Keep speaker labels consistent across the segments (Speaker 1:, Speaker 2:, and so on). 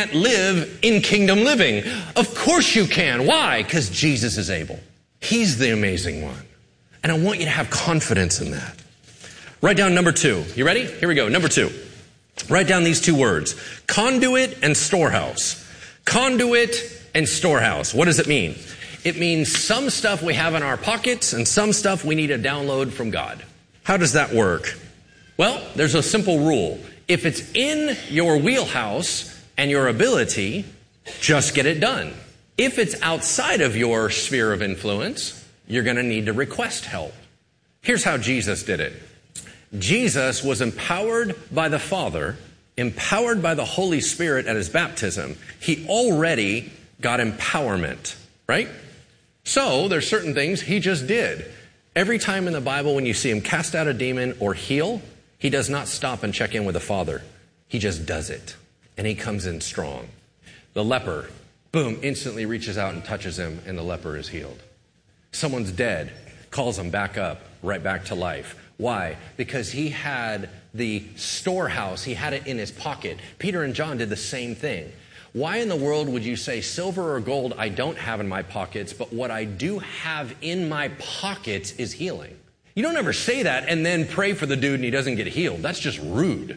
Speaker 1: can't live in kingdom living. Of course you can. Why? Because Jesus is able. He's the amazing one. And I want you to have confidence in that. Write down number 2. You ready? Here we go. Number 2. Write down these 2 words. Conduit and storehouse. Conduit and storehouse. What does it mean? It means some stuff we have in our pockets and some stuff we need to download from God. How does that work? Well, there's a simple rule. If it's in your wheelhouse and your ability, just get it done. If it's outside of your sphere of influence, you're going to need to request help. Here's how Jesus did it. Jesus was empowered by the Father, empowered by the Holy Spirit at his baptism. He already got empowerment, right? So there's certain things he just did. Every time in the Bible when you see him cast out a demon or heal, he does not stop and check in with the Father. He just does it. And he comes in strong. The leper, boom, instantly reaches out and touches him, and the leper is healed. Someone's dead, calls him back up, right back to life. Why? Because he had the storehouse. He had it in his pocket. Peter and John did the same thing. Why in the world would you say silver or gold I don't have in my pockets, but what I do have in my pockets is healing? You don't ever say that and then pray for the dude and he doesn't get healed. That's just rude.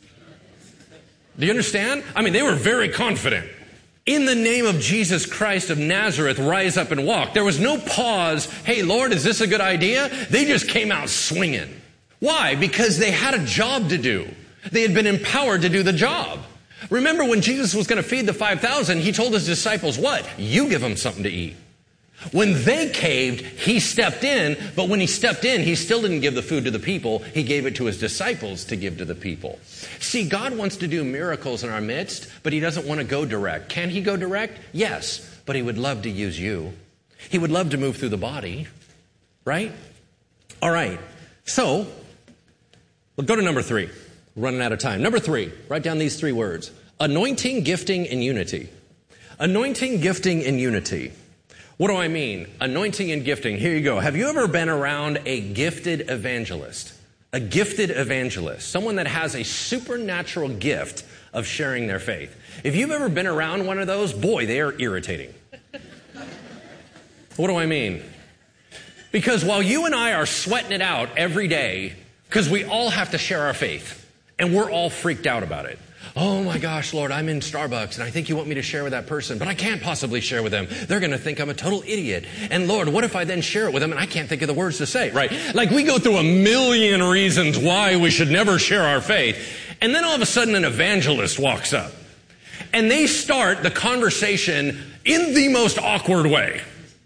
Speaker 1: Do you understand? I mean, they were very confident. In the name of Jesus Christ of Nazareth, rise up and walk. There was no pause. Hey, Lord, is this a good idea? They just came out swinging. Why? Because they had a job to do. They had been empowered to do the job. Remember when Jesus was going to feed the 5,000, he told his disciples what? You give them something to eat. When they caved, he stepped in, but when he stepped in, he still didn't give the food to the people. He gave it to his disciples to give to the people. See, God wants to do miracles in our midst, but he doesn't want to go direct. Can he go direct? Yes, but he would love to use you. He would love to move through the body, right? All right, so we'll go to number 3. We're running out of time. Number 3, write down these 3 words. Anointing, gifting, and unity. Anointing, gifting, and unity. What do I mean? Anointing and gifting. Here you go. Have you ever been around a gifted evangelist? A gifted evangelist. Someone that has a supernatural gift of sharing their faith. If you've ever been around one of those, boy, they are irritating. What do I mean? Because while you and I are sweating it out every day, because we all have to share our faith, and we're all freaked out about it. Oh my gosh, Lord, I'm in Starbucks and I think you want me to share with that person, but I can't possibly share with them. They're going to think I'm a total idiot. And Lord, what if I then share it with them and I can't think of the words to say, right? Like we go through a million reasons why we should never share our faith. And then all of a sudden an evangelist walks up and they start the conversation in the most awkward way.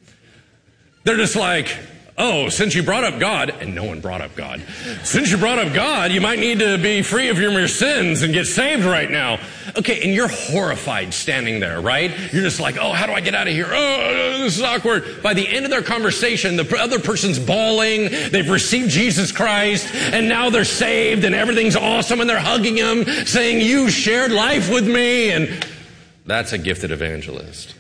Speaker 1: They're just like, oh, since you brought up God, and no one brought up God. Since you brought up God, you might need to be free of your sins and get saved right now. Okay, and you're horrified standing there, right? You're just like, oh, how do I get out of here? Oh, this is awkward. By the end of their conversation, the other person's bawling. They've received Jesus Christ, and now they're saved, and everything's awesome, and they're hugging him, saying, you shared life with me. And that's a gifted evangelist.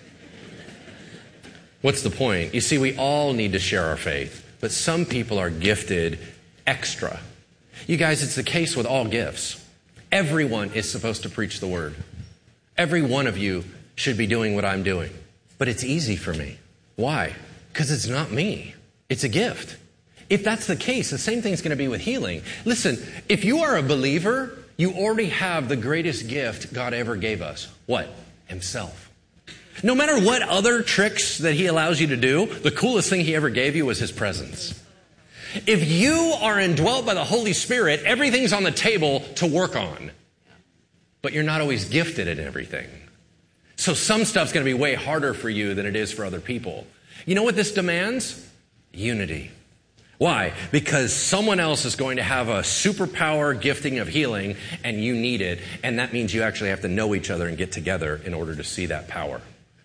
Speaker 1: What's the point? You see, we all need to share our faith, but some people are gifted extra. You guys, it's the case with all gifts. Everyone is supposed to preach the word. Every one of you should be doing what I'm doing. But it's easy for me. Why? Because it's not me. It's a gift. If that's the case, the same thing's going to be with healing. Listen, if you are a believer, you already have the greatest gift God ever gave us. What? Himself. No matter what other tricks that he allows you to do, the coolest thing he ever gave you was his presence. If you are indwelt by the Holy Spirit, everything's on the table to work on. But you're not always gifted at everything. So some stuff's going to be way harder for you than it is for other people. You know what this demands? Unity. Why? Because someone else is going to have a superpower gifting of healing and you need it. And that means you actually have to know each other and get together in order to see that power.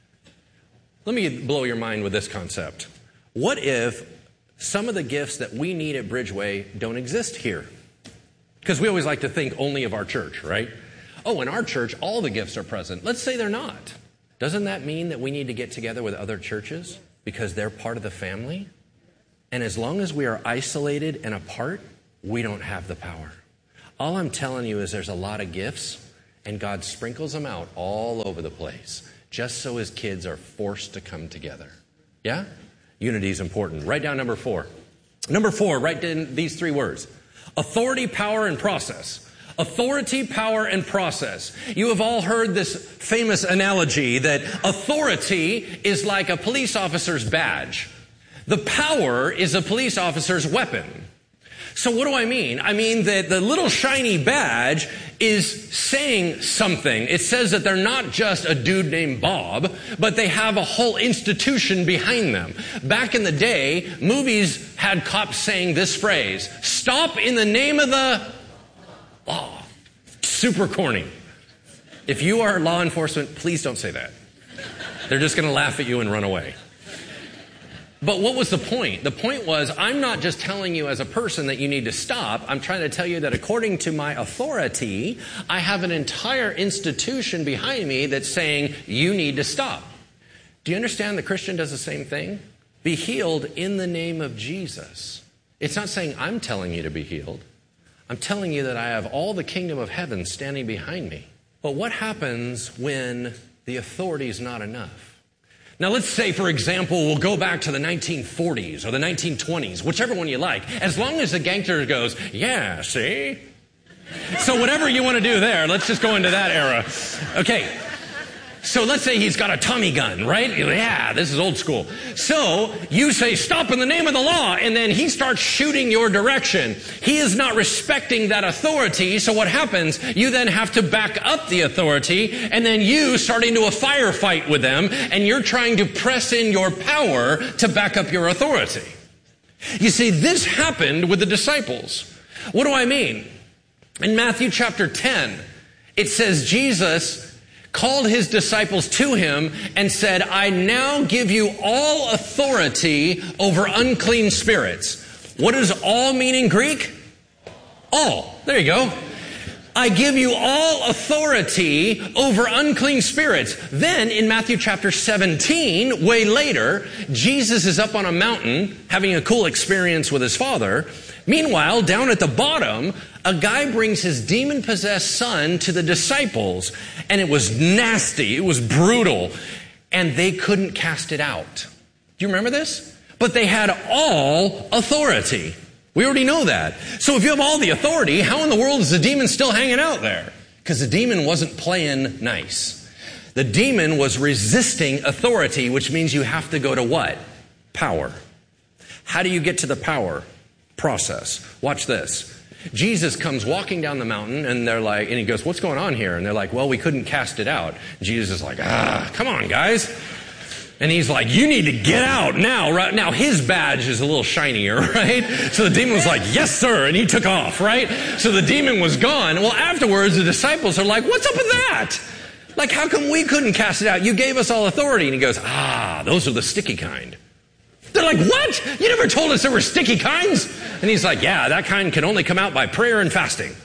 Speaker 1: Let me blow your mind with this concept. What if some of the gifts that we need at Bridgeway don't exist here? Because we always like to think only of our church, right? Oh, in our church, all the gifts are present. Let's say they're not. Doesn't that mean that we need to get together with other churches because they're part of the family? And as long as we are isolated and apart, we don't have the power. All I'm telling you is there's a lot of gifts, And God sprinkles them out all over the place, just so his kids are forced to come together. Yeah? Unity is important. Write down number 4. Number 4, write in these 3 words. Authority, power, and process. Authority, power, and process. You have all heard this famous analogy that authority is like a police officer's badge. The power is a police officer's weapon. So what do I mean? I mean that the little shiny badge is saying something. It says that they're not just a dude named Bob, but they have a whole institution behind them. Back in the day, movies had cops saying this phrase, "Stop in the name of the law." Super corny. If you are law enforcement, please don't say that. They're just going to laugh at you and run away. But what was the point? The point was, I'm not just telling you as a person that you need to stop. I'm trying to tell you that according to my authority, I have an entire institution behind me that's saying you need to stop. Do you understand the Christian does the same thing? Be healed in the name of Jesus. It's not saying I'm telling you to be healed. I'm telling you that I have all the kingdom of heaven standing behind me. But what happens when the authority is not enough? Now let's say, for example, we'll go back to the 1940s or the 1920s, whichever one you like. As long as the gangster goes, yeah, see? So whatever you want to do there, let's just go into that era. Okay. So let's say he's got a Tommy gun, right? Yeah, this is old school. So you say, stop in the name of the law, and then he starts shooting your direction. He is not respecting that authority, so what happens? You then have to back up the authority, and then you start into a firefight with them, and you're trying to press in your power to back up your authority. You see, this happened with the disciples. What do I mean? In Matthew chapter 10, it says Jesus called his disciples to him and said, I now give you all authority over unclean spirits. What does all mean in Greek? All. There you go. I give you all authority over unclean spirits. Then in Matthew chapter 17, way later, Jesus is up on a mountain having a cool experience with his Father. Meanwhile, down at the bottom, a guy brings his demon-possessed son to the disciples, and it was nasty, it was brutal, and they couldn't cast it out. Do you remember this? But they had all authority. We already know that. So if you have all the authority, how in the world is the demon still hanging out there? Because the demon wasn't playing nice. The demon was resisting authority, which means you have to go to what? Power. How do you get to the power? Process. Watch this. Jesus comes walking down the mountain and they're like, and he goes, what's going on here? And they're like, well, we couldn't cast it out. Jesus is like, come on, guys. And he's like, you need to get out now. Right now, his badge is a little shinier, right? So the demon was like, yes, sir. And he took off, right? So the demon was gone. Well, afterwards, the disciples are like, what's up with that? Like, how come we couldn't cast it out? You gave us all authority. And he goes, those are the sticky kind. They're like, what? You never told us there were sticky kinds? And he's like, yeah, that kind can only come out by prayer and fasting.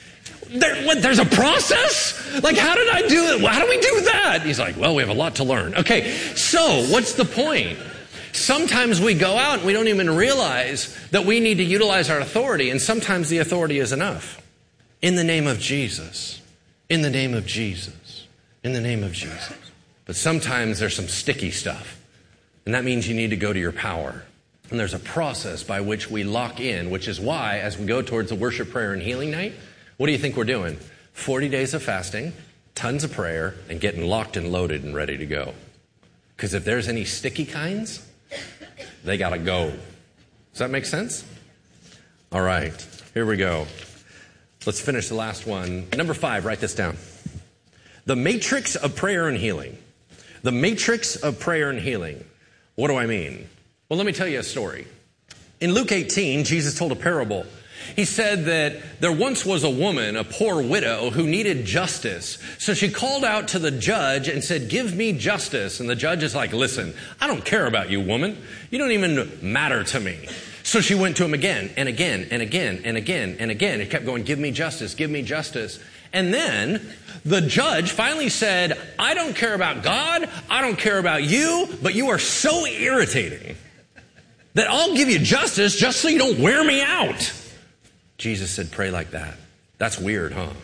Speaker 1: There's a process? Like, how did I do it? How do we do that? He's like, well, we have a lot to learn. Okay, so what's the point? Sometimes we go out and we don't even realize that we need to utilize our authority, and sometimes the authority is enough. In the name of Jesus. In the name of Jesus. In the name of Jesus. But sometimes there's some sticky stuff. And that means you need to go to your power. And there's a process by which we lock in, which is why, as we go towards the worship, prayer, and healing night, what do you think we're doing? 40 days of fasting, tons of prayer, and getting locked and loaded and ready to go. Because if there's any sticky kinds, they got to go. Does that make sense? All right, here we go. Let's finish the last one. Number 5, write this down. The matrix of prayer and healing. The matrix of prayer and healing. What do I mean? Well, let me tell you a story. In Luke 18, Jesus told a parable. He said that there once was a woman, a poor widow, who needed justice. So she called out to the judge and said, give me justice. And the judge is like, listen, I don't care about you, woman. You don't even matter to me. So she went to him again and again and again and again and again. He kept going, give me justice, give me justice. And then the judge finally said, I don't care about God, I don't care about you, but you are so irritating that I'll give you justice just so you don't wear me out. Jesus said, pray like that. That's weird, huh?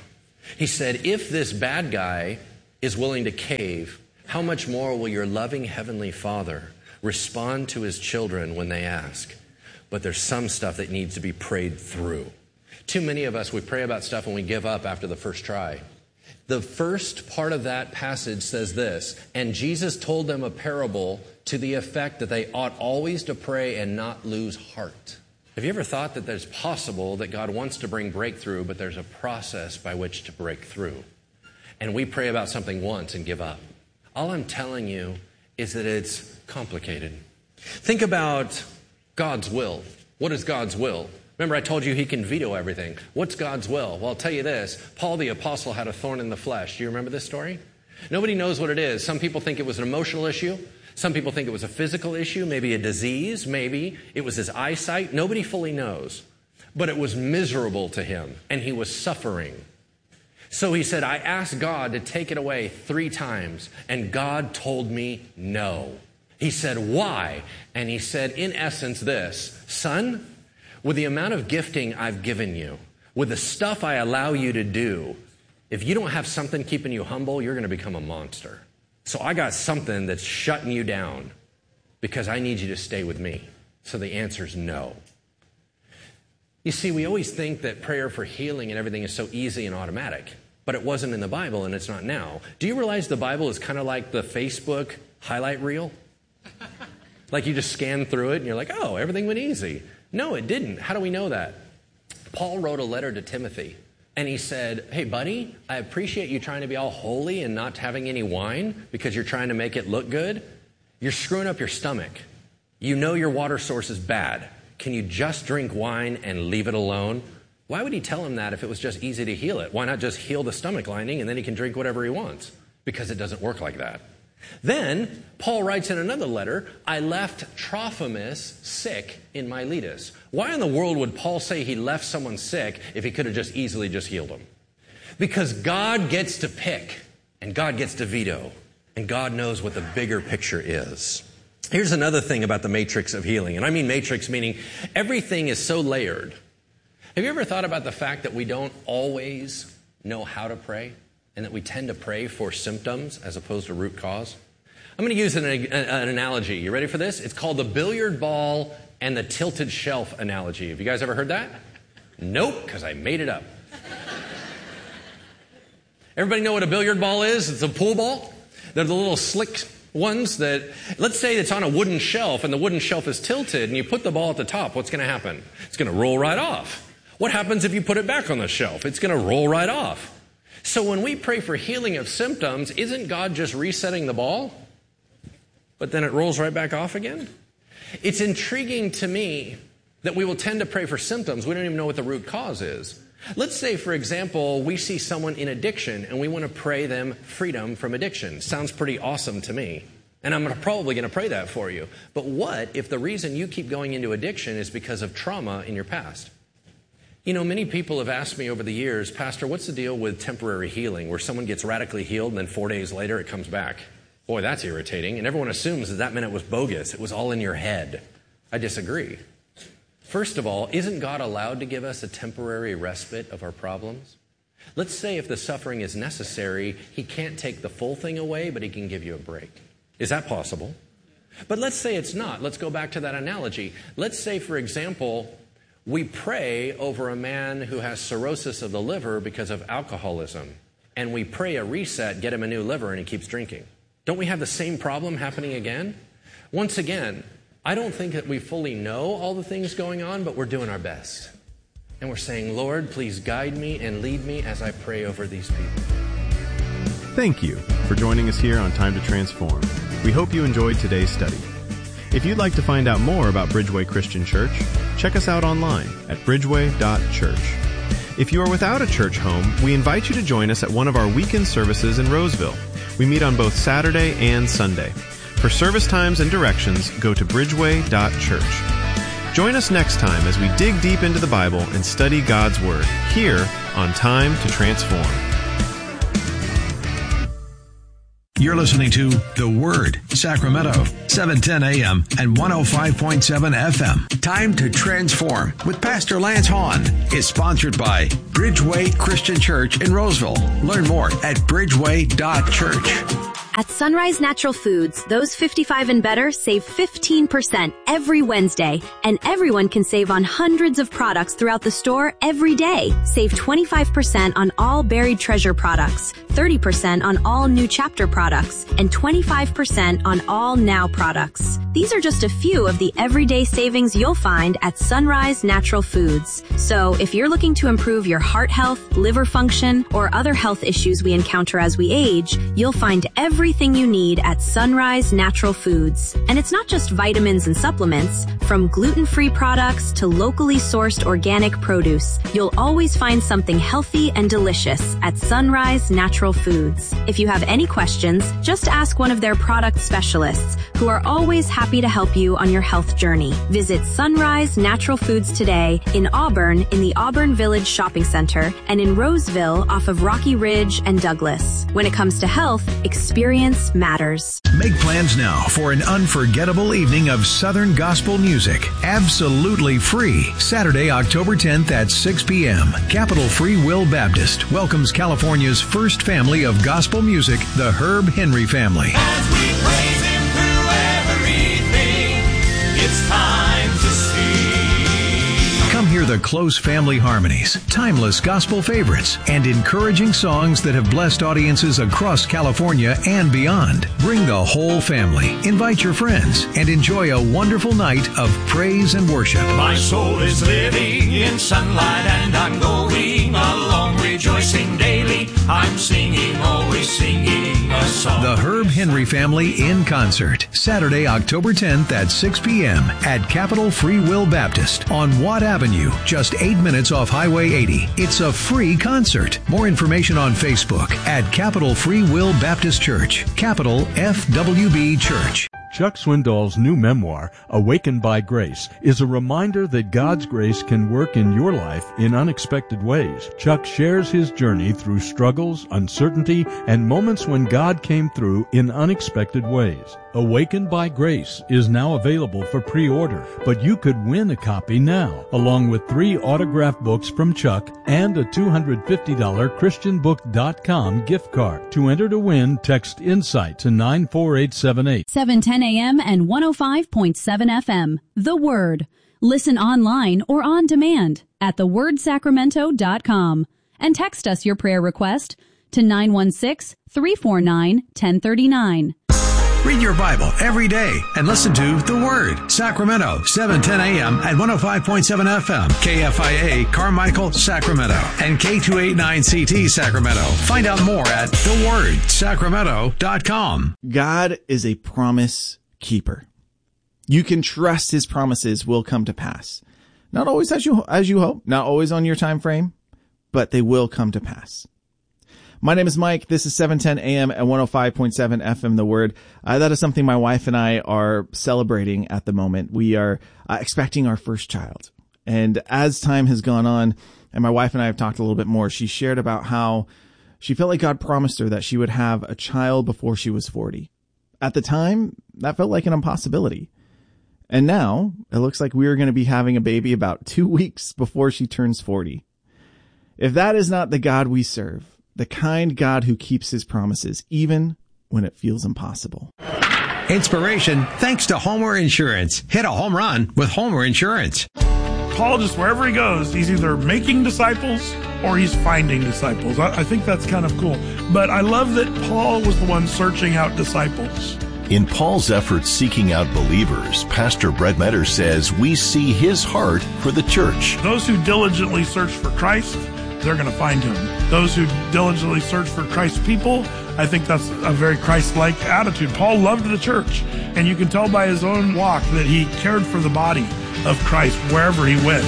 Speaker 1: He said, if this bad guy is willing to cave, how much more will your loving Heavenly Father respond to his children when they ask? But there's some stuff that needs to be prayed through. Too many of us, we pray about stuff and we give up after the first try. The first part of that passage says this, and Jesus told them a parable to the effect that they ought always to pray and not lose heart. Have you ever thought that there's possible that God wants to bring breakthrough, but there's a process by which to break through? And we pray about something once and give up. All I'm telling you is that it's complicated. Think about God's will. What is God's will? Remember, I told you he can veto everything. What's God's will? Well, I'll tell you this. Paul the apostle had a thorn in the flesh. Do you remember this story? Nobody knows what it is. Some people think it was an emotional issue. Some people think it was a physical issue, maybe a disease, maybe it was his eyesight. Nobody fully knows. But it was miserable to him, and he was suffering. So he said, I asked God to take it away 3 times, and God told me no. He said, why? And he said, in essence, this, son, with the amount of gifting I've given you, with the stuff I allow you to do, if you don't have something keeping you humble, you're going to become a monster. So I got something that's shutting you down because I need you to stay with me. So the answer is no. You see, we always think that prayer for healing and everything is so easy and automatic, but it wasn't in the Bible and it's not now. Do you realize the Bible is kind of like the Facebook highlight reel? Like you just scan through it and you're like, oh, everything went easy. No, it didn't. How do we know that? Paul wrote a letter to Timothy. And he said, hey, buddy, I appreciate you trying to be all holy and not having any wine because you're trying to make it look good. You're screwing up your stomach. You know your water source is bad. Can you just drink wine and leave it alone? Why would he tell him that if it was just easy to heal it? Why not just heal the stomach lining and then he can drink whatever he wants? Because it doesn't work like that. Then Paul writes in another letter, I left Trophimus sick in Miletus. Why in the world would Paul say he left someone sick if he could have just easily just healed him? Because God gets to pick and God gets to veto and God knows what the bigger picture is. Here's another thing about the matrix of healing. And I mean matrix meaning everything is so layered. Have you ever thought about the fact that we don't always know how to pray? And that we tend to pray for symptoms as opposed to root cause? I'm going to use an analogy. You ready for this? It's called the billiard ball and the tilted shelf analogy. Have you guys ever heard that? Nope, because I made it up. Everybody know what a billiard ball is? It's a pool ball. They're the little slick ones that, let's say it's on a wooden shelf and the wooden shelf is tilted and you put the ball at the top. What's going to happen? It's going to roll right off. What happens if you put it back on the shelf? It's going to roll right off. So when we pray for healing of symptoms, isn't God just resetting the ball? But then it rolls right back off again? It's intriguing to me that we will tend to pray for symptoms. We don't even know what the root cause is. Let's say, for example, we see someone in addiction and we want to pray them freedom from addiction. Sounds pretty awesome to me. And I'm probably going to pray that for you. But what if the reason you keep going into addiction is because of trauma in your past? You know, many people have asked me over the years, Pastor, what's the deal with temporary healing where someone gets radically healed and then 4 days later it comes back? Boy, that's irritating. And everyone assumes that meant it was bogus. It was all in your head. I disagree. First of all, isn't God allowed to give us a temporary respite of our problems? Let's say if the suffering is necessary, he can't take the full thing away, but he can give you a break. Is that possible? But let's say it's not. Let's go back to that analogy. Let's say, for example, we pray over a man who has cirrhosis of the liver because of alcoholism, and we pray a reset, get him a new liver, and he keeps drinking. Don't we have the same problem happening again? Once again, I don't think that we fully know all the things going on, but we're doing our best. And we're saying, Lord, please guide me and lead me as I pray over these people.
Speaker 2: Thank you for joining us here on Time to Transform. We hope you enjoyed today's study. If you'd like to find out more about Bridgeway Christian Church, check us out online at bridgeway.church. If you are without a church home, we invite you to join us at one of our weekend services in Roseville. We meet on both Saturday and Sunday. For service times and directions, go to bridgeway.church. Join us next time as we dig deep into the Bible and study God's Word here on Time to Transform.
Speaker 3: You're listening to The Word, Sacramento, 710 AM and 105.7 FM. Time to Transform with Pastor Lance Hahn is sponsored by Bridgeway Christian Church in Roseville. Learn more at bridgeway.church.
Speaker 4: At Sunrise Natural Foods, those 55 and better save 15% every Wednesday, and everyone can save on hundreds of products throughout the store every day. Save 25% on all Buried Treasure products, 30% on all New Chapter products, and 25% on all Now products. These are just a few of the everyday savings you'll find at Sunrise Natural Foods. So if you're looking to improve your heart health, liver function, or other health issues we encounter as we age, you'll find everything you need at Sunrise Natural Foods. And it's not just vitamins and supplements. From gluten-free products to locally sourced organic produce, you'll always find something healthy and delicious at Sunrise Natural Foods. If you have any questions, just ask one of their product specialists, who are always happy to help you on your health journey. Visit Sunrise Natural Foods today in Auburn in the Auburn Village Shopping Center and in Roseville off of Rocky Ridge and Douglas. When it comes to health, experience matters.
Speaker 3: Make plans now for an unforgettable evening of Southern gospel music. Absolutely free. Saturday, October 10th at 6 p.m. Capital Free Will Baptist welcomes California's first family of gospel music, the Herb Henry family.
Speaker 5: As we praise Him through everything, it's time to sing.
Speaker 3: Come hear the close family harmonies, timeless gospel favorites, and encouraging songs that have blessed audiences across California and beyond. Bring the whole family, invite your friends, and enjoy a wonderful night of praise and worship.
Speaker 5: My soul is living in sunlight and I'm going along, rejoicing daily. I'm singing, always singing a song.
Speaker 3: The Herb Henry family in concert, Saturday, October 10th at 6 p.m. at Capital Free Will Baptist on Watt Avenue, just 8 minutes off Highway 80. It's a free concert. More information on Facebook at Capital Free Will Baptist Church, Capital FWB Church.
Speaker 6: Chuck Swindoll's new memoir, Awakened by Grace, is a reminder that God's grace can work in your life in unexpected ways. Chuck shares his journey through struggles, uncertainty, and moments when God came through in unexpected ways. Awakened by Grace is now available for pre-order, but you could win a copy now, along with 3 autographed books from Chuck and a $250 ChristianBook.com gift card. To enter to win, text INSIGHT to 94878.
Speaker 7: 710 a.m. and 105.7 FM. The Word. Listen online or on demand at thewordsacramento.com. And text us your prayer request to 916-349-1039.
Speaker 3: Read your Bible every day and listen to The Word, Sacramento, 710 a.m. at 105.7 FM, KFIA, Carmichael, Sacramento, and K289CT, Sacramento. Find out more at thewordsacramento.com.
Speaker 8: God is a promise keeper. You can trust His promises will come to pass. Not always as you hope, not always on your time frame, but they will come to pass. My name is Mike. This is 710 AM at 105.7 FM, The Word. That is something my wife and I are celebrating at the moment. We are expecting our first child. And as time has gone on, and my wife and I have talked a little bit more, she shared about how she felt like God promised her that she would have a child before she was 40. At the time, that felt like an impossibility. And now, it looks like we are going to be having a baby about 2 weeks before she turns 40. If that is not the God we serve, the kind God who keeps His promises, even when it feels impossible.
Speaker 3: Inspiration thanks to Homer Insurance. Hit a home run with Homer Insurance.
Speaker 9: Paul, just wherever he goes, he's either making disciples or he's finding disciples. I think that's kind of cool. But I love that Paul was the one searching out disciples.
Speaker 10: In Paul's efforts seeking out believers, Pastor Brett Metter says we see his heart for the church.
Speaker 9: Those who diligently search for Christ, they're going to find Him. Those who diligently search for Christ's people, I think that's a very Christ-like attitude. Paul loved the church, and you can tell by his own walk that he cared for the body of Christ wherever he went.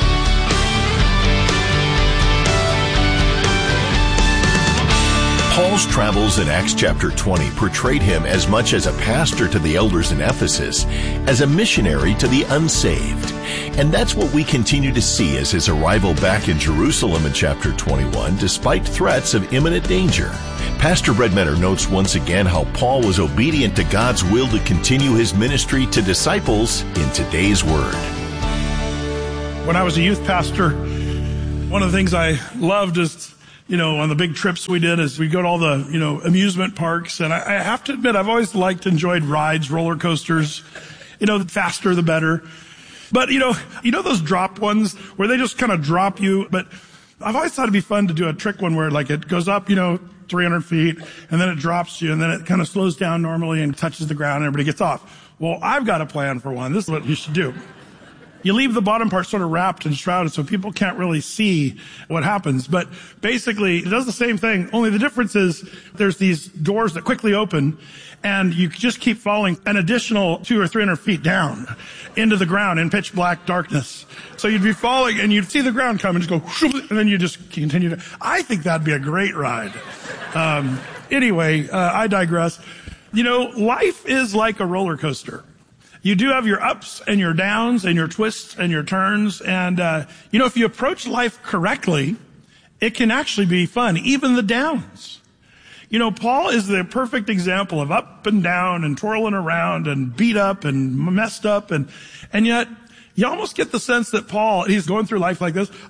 Speaker 10: Paul's Paul's travels in Acts chapter 20 portrayed him as much as a pastor to the elders in Ephesus as a missionary to the unsaved. And that's what we continue to see as his arrival back in Jerusalem in chapter 21, despite threats of imminent danger. Pastor Brett Metter notes once again how Paul was obedient to God's will to continue his ministry to disciples in today's Word.
Speaker 9: When I was a youth pastor, one of the things I loved is, on the big trips we did is we go to all the, amusement parks. And I have to admit, I've always enjoyed rides, roller coasters, the faster the better. But, those drop ones where they just kind of drop you. But I've always thought it'd be fun to do a trick one where it goes up, 300 feet and then it drops you and then it kind of slows down normally and touches the ground and everybody gets off. Well, I've got a plan for one. This is what you should do. You leave the bottom part sort of wrapped and shrouded so people can't really see what happens. But basically, it does the same thing. Only the difference is there's these doors that quickly open and you just keep falling an additional 200 or 300 feet down into the ground in pitch black darkness. So you'd be falling and you'd see the ground come and just go, and then you just continue to. I think that'd be a great ride. Anyway, I digress. Life is like a roller coaster. You do have your ups and your downs and your twists and your turns. And, if you approach life correctly, it can actually be fun, even the downs. Paul is the perfect example of up and down and twirling around and beat up and messed up. And yet you almost get the sense that Paul, he's going through life like this.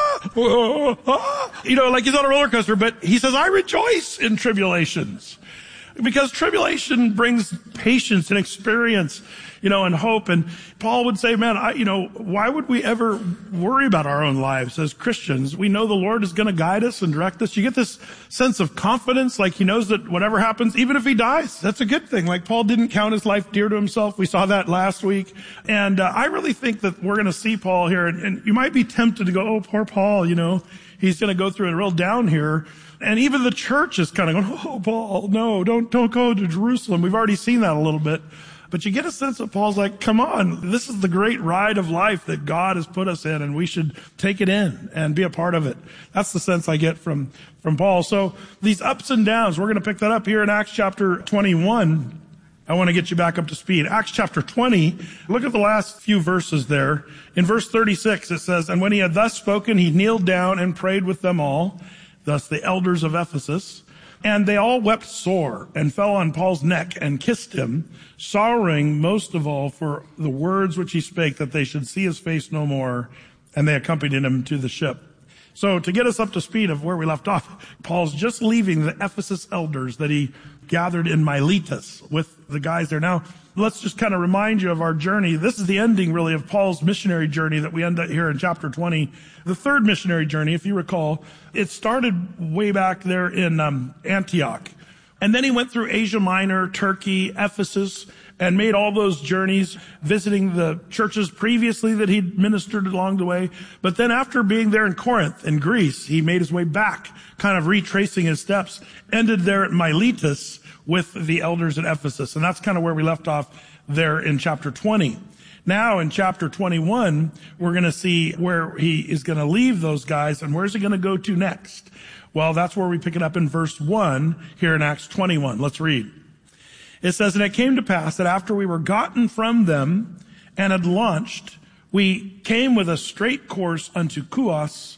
Speaker 9: Like he's on a roller coaster, but he says, I rejoice in tribulations. Because tribulation brings patience and experience, and hope. And Paul would say, man, why would we ever worry about our own lives as Christians? We know the Lord is going to guide us and direct us. You get this sense of confidence, like he knows that whatever happens, even if he dies, that's a good thing. Like Paul didn't count his life dear to himself. We saw that last week. And I really think that we're going to see Paul here. And you might be tempted to go, oh, poor Paul, he's going to go through a real down here. And even the church is kind of going, oh, Paul, no, don't go to Jerusalem. We've already seen that a little bit. But you get a sense that Paul's like, come on, this is the great ride of life that God has put us in, and we should take it in and be a part of it. That's the sense I get from Paul. So these ups and downs, we're going to pick that up here in Acts chapter 21. I want to get you back up to speed. Acts chapter 20, look at the last few verses there. In verse 36, it says, and when he had thus spoken, he kneeled down and prayed with them all, thus the elders of Ephesus. And they all wept sore and fell on Paul's neck and kissed him, sorrowing most of all for the words which he spake, that they should see his face no more. And they accompanied him to the ship. So to get us up to speed of where we left off, Paul's just leaving the Ephesus elders that he gathered in Miletus with the guys there. Now, let's just kind of remind you of our journey. This is the ending, really, of Paul's missionary journey that we end up here in chapter 20. The third missionary journey, if you recall, it started way back there in Antioch. And then he went through Asia Minor, Turkey, Ephesus, and made all those journeys, visiting the churches previously that he'd ministered along the way. But then after being there in Corinth and Greece, he made his way back, kind of retracing his steps, ended there at Miletus with the elders at Ephesus. And that's kind of where we left off there in chapter 20. Now in chapter 21, we're going to see where he is going to leave those guys and where's he going to go to next. Well, that's where we pick it up in verse 1 here in Acts 21. Let's read. It says, and it came to pass that after we were gotten from them and had launched, we came with a straight course unto Chios,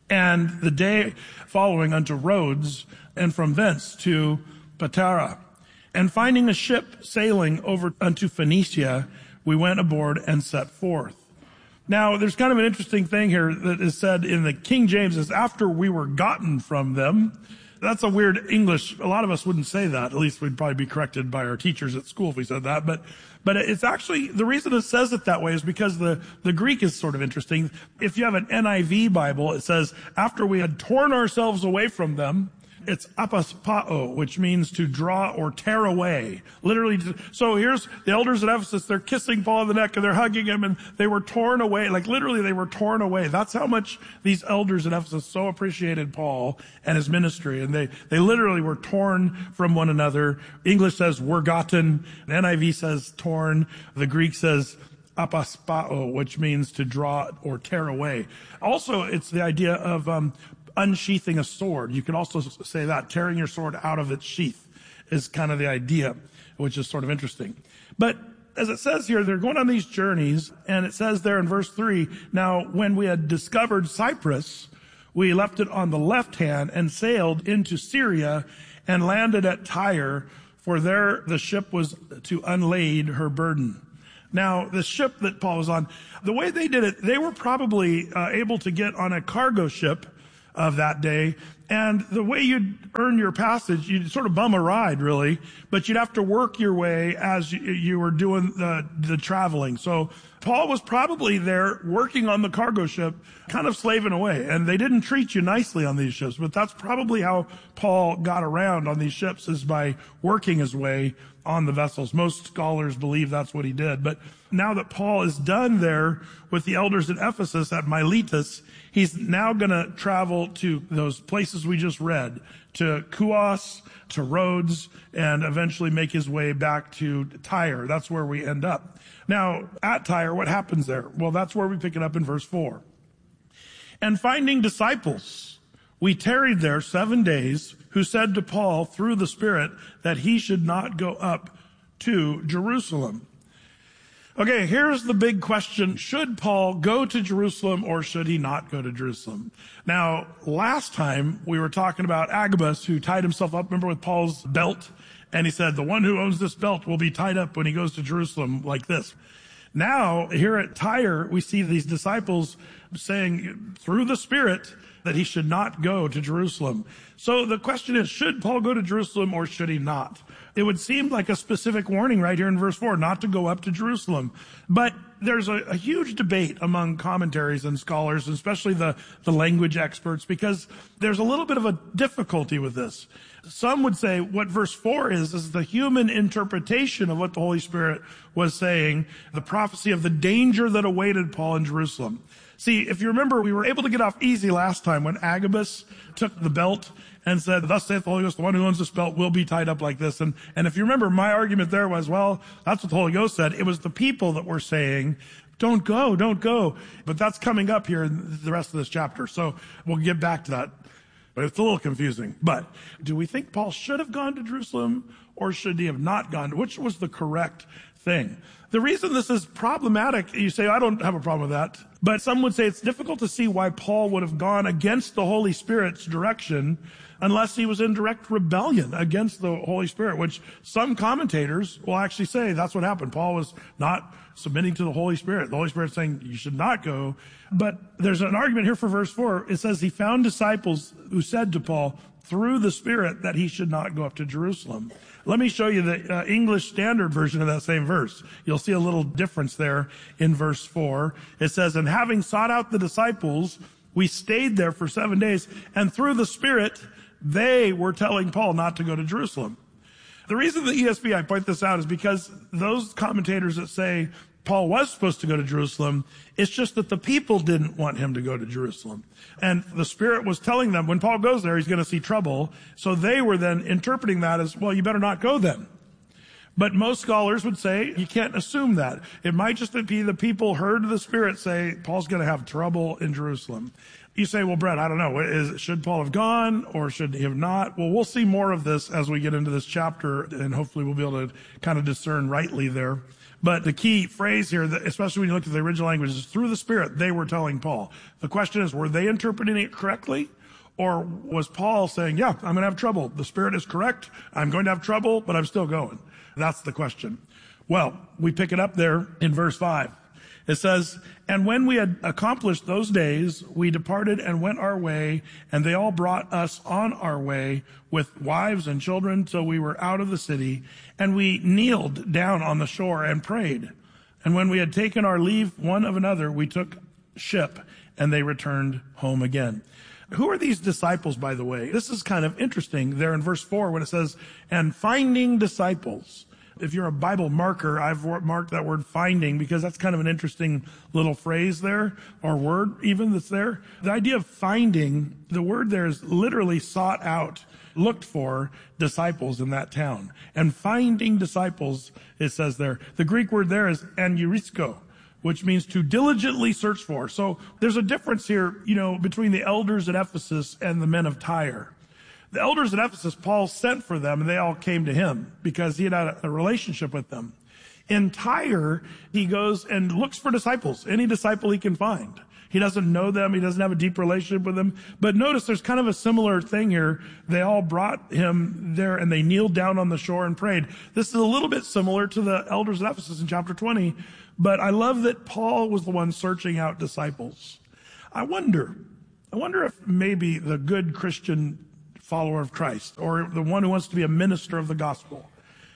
Speaker 9: and the day following unto Rhodes, and from thence to Patara. And finding a ship sailing over unto Phoenicia, we went aboard and set forth. Now, there's kind of an interesting thing here that is said in the King James is after we were gotten from them. That's a weird English. A lot of us wouldn't say that. At least we'd probably be corrected by our teachers at school if we said that. But it's actually, the reason it says it that way is because the Greek is sort of interesting. If you have an NIV Bible, it says, after we had torn ourselves away from them, it's apaspao, which means to draw or tear away. Literally. So here's the elders at Ephesus. They're kissing Paul on the neck and they're hugging him and they were torn away. Like literally they were torn away. That's how much these elders at Ephesus so appreciated Paul and his ministry. And they literally were torn from one another. English says were gotten. NIV says torn. The Greek says apaspao, which means to draw or tear away. Also, it's the idea of, unsheathing a sword. You could also say that, tearing your sword out of its sheath is kind of the idea, which is sort of interesting. But as it says here, they're going on these journeys, and it says there in verse 3, now when we had discovered Cyprus, we left it on the left hand and sailed into Syria and landed at Tyre, for there the ship was to unlade her burden. Now, the ship that Paul was on, the way they did it, they were probably able to get on a cargo ship of that day. And the way you'd earn your passage, you'd sort of bum a ride, really, but you'd have to work your way as you were doing the traveling. So Paul was probably there working on the cargo ship, kind of slaving away. And they didn't treat you nicely on these ships, but that's probably how Paul got around on these ships, is by working his way on the vessels. Most scholars believe that's what he did. But now that Paul is done there with the elders at Ephesus at Miletus, he's now going to travel to those places we just read, to Chios, to Rhodes, and eventually make his way back to Tyre. That's where we end up. Now, at Tyre, what happens there? Well, that's where we pick it up in verse 4. And finding disciples, we tarried there 7 days, who said to Paul through the Spirit that he should not go up to Jerusalem. Okay, here's the big question. Should Paul go to Jerusalem or should he not go to Jerusalem? Now, last time we were talking about Agabus, who tied himself up, remember, with Paul's belt? And he said, the one who owns this belt will be tied up when he goes to Jerusalem like this. Now, here at Tyre, we see these disciples saying through the Spirit that he should not go to Jerusalem. So the question is, should Paul go to Jerusalem or should he not? It would seem like a specific warning right here in verse 4, not to go up to Jerusalem. But there's a huge debate among commentaries and scholars, especially the language experts, because there's a little bit of a difficulty with this. Some would say what verse 4 is the human interpretation of what the Holy Spirit was saying, the prophecy of the danger that awaited Paul in Jerusalem. See, if you remember, we were able to get off easy last time when Agabus took the belt and said, thus saith the Holy Ghost, the one who owns this belt will be tied up like this. And if you remember, my argument there was, well, that's what the Holy Ghost said. It was the people that were saying, don't go, don't go. But that's coming up here in the rest of this chapter. So we'll get back to that. But it's a little confusing. But do we think Paul should have gone to Jerusalem or should he have not gone? Which was the correct thing? The reason this is problematic, you say, I don't have a problem with that. But some would say it's difficult to see why Paul would have gone against the Holy Spirit's direction unless he was in direct rebellion against the Holy Spirit, which some commentators will actually say that's what happened. Paul was not submitting to the Holy Spirit. The Holy Spirit saying you should not go. But there's an argument here for verse 4. It says he found disciples who said to Paul through the Spirit that he should not go up to Jerusalem. Let me show you the English Standard Version of that same verse. You'll see a little difference there in verse 4. It says, and having sought out the disciples, we stayed there for 7 days, and through the Spirit, they were telling Paul not to go to Jerusalem. The reason the ESV, I point this out, is because those commentators that say Paul was supposed to go to Jerusalem, it's just that the people didn't want him to go to Jerusalem. And the Spirit was telling them when Paul goes there, he's going to see trouble. So they were then interpreting that as, well, you better not go then. But most scholars would say you can't assume that. It might just be the people heard the Spirit say, Paul's going to have trouble in Jerusalem. You say, well, Brett, I don't know. Should Paul have gone or should he have not? Well, we'll see more of this as we get into this chapter, and hopefully we'll be able to kind of discern rightly there. But the key phrase here, especially when you look at the original language, is through the Spirit, they were telling Paul. The question is, were they interpreting it correctly? Or was Paul saying, yeah, I'm going to have trouble. The Spirit is correct. I'm going to have trouble, but I'm still going. That's the question. Well, we pick it up there in verse 5. It says, and when we had accomplished those days, we departed and went our way, and they all brought us on our way with wives and children till we were out of the city, and we kneeled down on the shore and prayed. And when we had taken our leave one of another, we took ship, and they returned home again. Who are these disciples, by the way? This is kind of interesting there in verse 4 when it says, and finding disciples. If you're a Bible marker, I've marked that word finding because that's kind of an interesting little phrase there, or word even that's there. The idea of finding, the word there is literally sought out, looked for disciples in that town. And finding disciples, it says there. The Greek word there is aneurisco, which means to diligently search for. So there's a difference here, between the elders at Ephesus and the men of Tyre. The elders at Ephesus, Paul sent for them, and they all came to him because he had a relationship with them. In Tyre, he goes and looks for disciples, any disciple he can find. He doesn't know them. He doesn't have a deep relationship with them. But notice there's kind of a similar thing here. They all brought him there and they kneeled down on the shore and prayed. This is a little bit similar to the elders of Ephesus in chapter 20. But I love that Paul was the one searching out disciples. I wonder if maybe the good Christian follower of Christ, or the one who wants to be a minister of the gospel,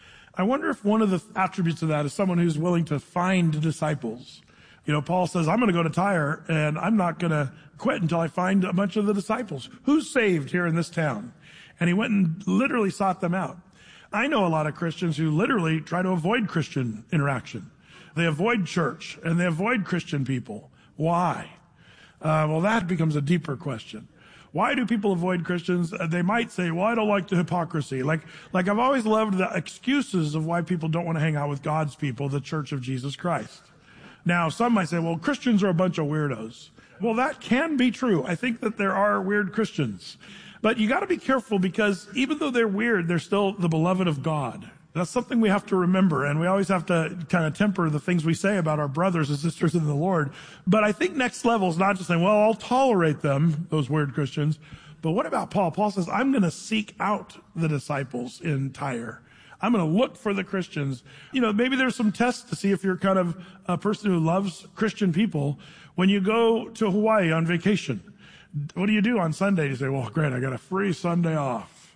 Speaker 9: I wonder if one of the attributes of that is someone who's willing to find disciples. Paul says, I'm going to go to Tyre and I'm not going to quit until I find a bunch of the disciples. Who's saved here in this town? And he went and literally sought them out. I know a lot of Christians who literally try to avoid Christian interaction. They avoid church and they avoid Christian people. Why? Well, that becomes a deeper question. Why do people avoid Christians? They might say, well, I don't like the hypocrisy. Like I've always loved the excuses of why people don't want to hang out with God's people, the Church of Jesus Christ. Now, some might say, well, Christians are a bunch of weirdos. Well, that can be true. I think that there are weird Christians. But you got to be careful because even though they're weird, they're still the beloved of God. That's something we have to remember, and we always have to kind of temper the things we say about our brothers and sisters in the Lord. But I think next level is not just saying, well, I'll tolerate them, those weird Christians. But what about Paul? Paul says, I'm going to seek out the disciples in Tyre. I'm going to look for the Christians. Maybe there's some tests to see if you're kind of a person who loves Christian people. When you go to Hawaii on vacation, what do you do on Sunday? You say, well, great, I got a free Sunday off.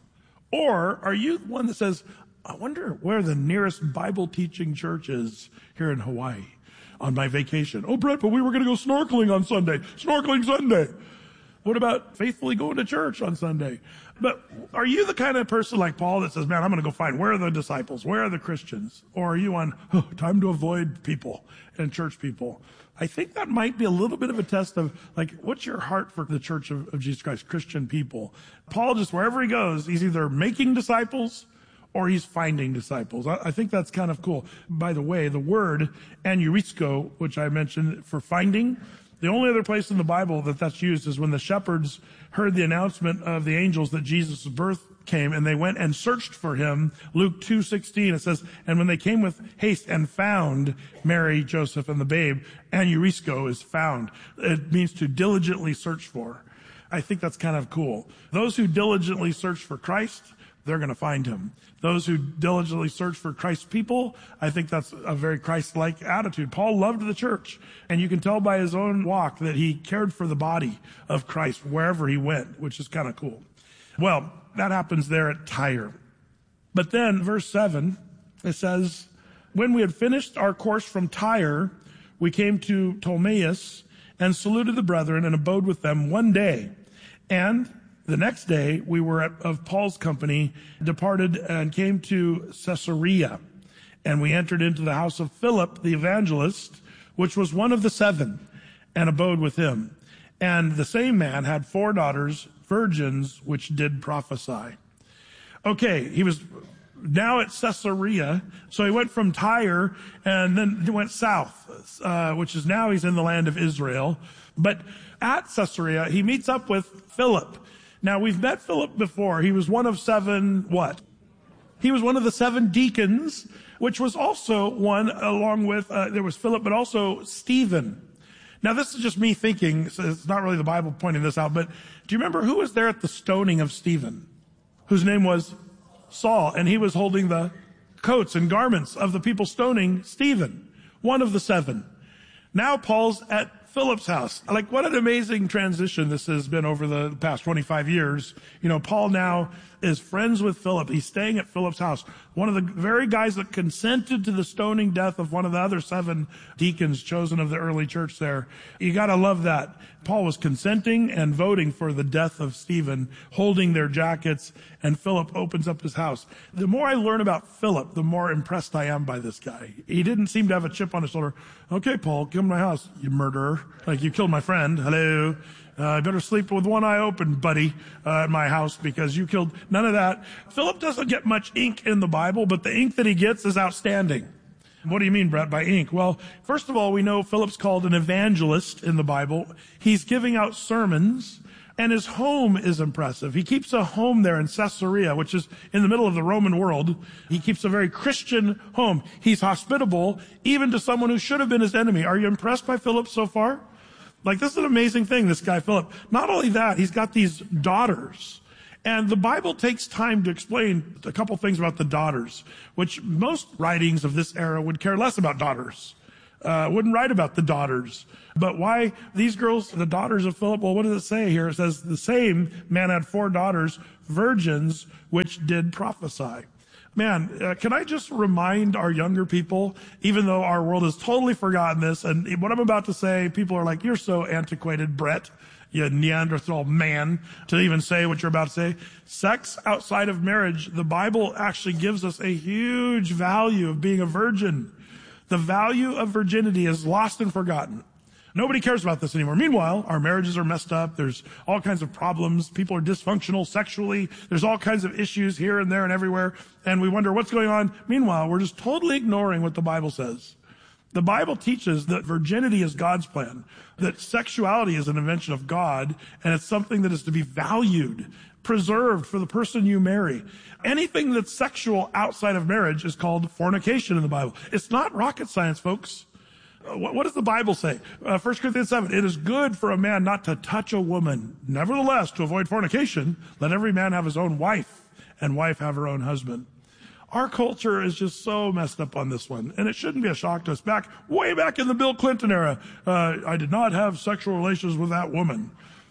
Speaker 9: Or are you one that says, I wonder where the nearest Bible teaching church is here in Hawaii on my vacation. Oh, Brett, but we were going to go snorkeling on Sunday. Snorkeling Sunday. What about faithfully going to church on Sunday? But are you the kind of person like Paul that says, man, I'm going to go find where are the disciples? Where are the Christians? Or are you on time to avoid people and church people? I think that might be a little bit of a test of what's your heart for the Church of Jesus Christ, Christian people? Paul just, wherever he goes, he's either making disciples or he's finding disciples. I think that's kind of cool. By the way, the word aneurisco, which I mentioned for finding, the only other place in the Bible that's used is when the shepherds heard the announcement of the angels that Jesus' birth came, and they went and searched for him. Luke 2:16, it says, and when they came with haste and found Mary, Joseph, and the babe, aneurisco is found. It means to diligently search for. I think that's kind of cool. Those who diligently search for Christ, they're going to find him. Those who diligently search for Christ's people, I think that's a very Christ-like attitude. Paul loved the church, and you can tell by his own walk that he cared for the body of Christ wherever he went, which is kind of cool. Well, that happens there at Tyre. But then, verse 7, it says, when we had finished our course from Tyre, we came to Ptolemais and saluted the brethren and abode with them one day. And the next day, we were of Paul's company, departed and came to Caesarea. And we entered into the house of Philip, the evangelist, which was one of the 7, and abode with him. And the same man had 4 daughters, virgins, which did prophesy. Okay, he was now at Caesarea. So he went from Tyre and then he went south, which is now he's in the land of Israel. But at Caesarea, he meets up with Philip. Now, we've met Philip before. He was one of 7, what? He was one of the 7 deacons, which was also one along with, there was Philip, but also Stephen. Now, this is just me thinking, so it's not really the Bible pointing this out, but do you remember who was there at the stoning of Stephen? Whose name was Saul, and he was holding the coats and garments of the people stoning Stephen, one of the 7. Now Paul's at Philip's house. What an amazing transition this has been over the past 25 years. Paul now is friends with Philip. He's staying at Philip's house. One of the very guys that consented to the stoning death of one of the other 7 deacons chosen of the early church there. You gotta love that. Paul was consenting and voting for the death of Stephen, holding their jackets, and Philip opens up his house. The more I learn about Philip, the more impressed I am by this guy. He didn't seem to have a chip on his shoulder. Okay, Paul, come to my house, you murderer. You killed my friend. Hello. I better sleep with one eye open, buddy, at my house because you killed none of that. Philip doesn't get much ink in the Bible, but the ink that he gets is outstanding. What do you mean, Brett, by ink? Well, first of all, we know Philip's called an evangelist in the Bible. He's giving out sermons, and his home is impressive. He keeps a home there in Caesarea, which is in the middle of the Roman world. He keeps a very Christian home. He's hospitable, even to someone who should have been his enemy. Are you impressed by Philip so far? Like, this is an amazing thing, this guy, Philip. Not only that, he's got these daughters. And the Bible takes time to explain a couple things about the daughters, which most writings of this era would care less about daughters. Wouldn't write about the daughters. But why these girls, the daughters of Philip? Well, what does it say here? It says the same man had 4 daughters, virgins, which did prophesy. Man, can I just remind our younger people, even though our world has totally forgotten this, and what I'm about to say, people are like, you're so antiquated, Brett, you Neanderthal man, to even say what you're about to say. Sex outside of marriage, the Bible actually gives us a huge value of being a virgin. The value of virginity is lost and forgotten. Nobody cares about this anymore. Meanwhile, our marriages are messed up. There's all kinds of problems. People are dysfunctional sexually. There's all kinds of issues here and there and everywhere. And we wonder what's going on. Meanwhile, we're just totally ignoring what the Bible says. The Bible teaches that virginity is God's plan, that sexuality is an invention of God, and it's something that is to be valued, preserved for the person you marry. Anything that's sexual outside of marriage is called fornication in the Bible. It's not rocket science, folks. What does the Bible say? 1 Corinthians 7, it is good for a man not to touch a woman. Nevertheless, to avoid fornication, let every man have his own wife, and wife have her own husband. Our culture is just so messed up on this one, and it shouldn't be a shock to us. Way back in the Bill Clinton era, I did not have sexual relations with that woman.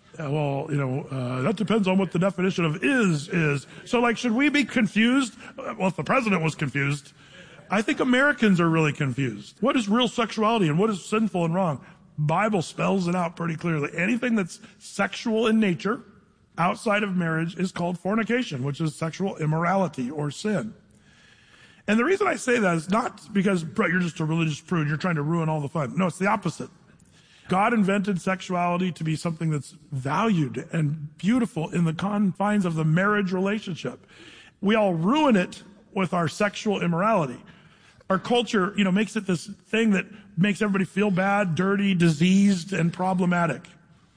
Speaker 9: That depends on what the definition of is. So, should we be confused? Well, if the president was confused, I think Americans are really confused. What is real sexuality and what is sinful and wrong? Bible spells it out pretty clearly. Anything that's sexual in nature outside of marriage is called fornication, which is sexual immorality or sin. And the reason I say that is not because, Brett, you're just a religious prude, you're trying to ruin all the fun. No, it's the opposite. God invented sexuality to be something that's valued and beautiful in the confines of the marriage relationship. We all ruin it with our sexual immorality. Our culture, makes it this thing that makes everybody feel bad, dirty, diseased, and problematic.